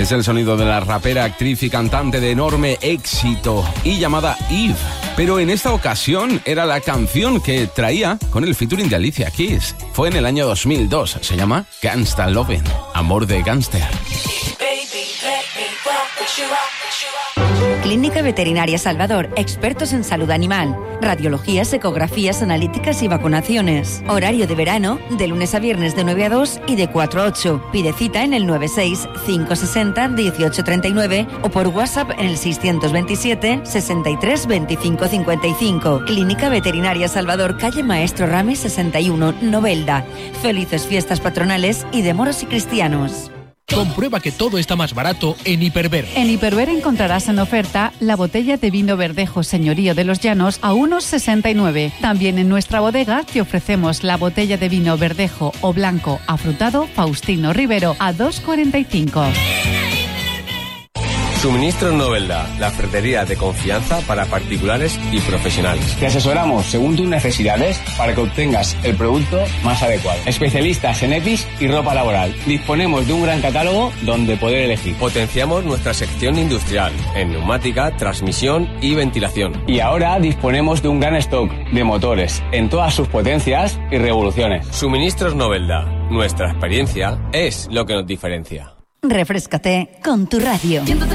Es el sonido de la rapera, actriz y cantante de enorme éxito y llamada Eve. Pero en esta ocasión era la canción que traía con el featuring de Alicia Keys. Fue en el año 2002. Se llama Gangsta Lovin', amor de gángster. Clínica Veterinaria Salvador, expertos en salud animal, radiologías, ecografías, analíticas y vacunaciones. Horario de verano, de lunes a viernes de 9 a 2 y de 4 a 8. Pide cita en el 96-560-1839 o por WhatsApp en el 627 63 25 55. Clínica Veterinaria Salvador, calle Maestro Ramis 61, Novelda. Felices fiestas patronales y de moros y cristianos. Comprueba que todo está más barato en Hiperver. En Hiperver encontrarás en oferta la botella de vino Verdejo Señorío de los Llanos a 1,69. También en nuestra bodega te ofrecemos la botella de vino Verdejo o blanco afrutado Faustino Rivero a 2,45. Suministros Novelda, la ferretería de confianza para particulares y profesionales. Te asesoramos según tus necesidades para que obtengas el producto más adecuado. Especialistas en EPIs y ropa laboral. Disponemos de un gran catálogo donde poder elegir. Potenciamos nuestra sección industrial en neumática, transmisión y ventilación. Y ahora disponemos de un gran stock de motores en todas sus potencias y revoluciones. Suministros Novelda, nuestra experiencia es lo que nos diferencia. Refréscate con tu radio.